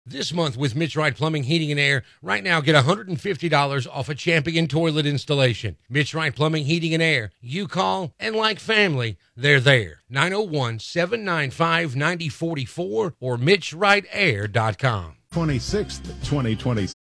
This month with Mitch Wright Plumbing, Heating, and Air, right now get $150 off a Champion toilet installation. Mitch Wright Plumbing, Heating, and Air. You call, and like family, they're there. 901-795-9044 or MitchWrightAir.com. 26th, 2020.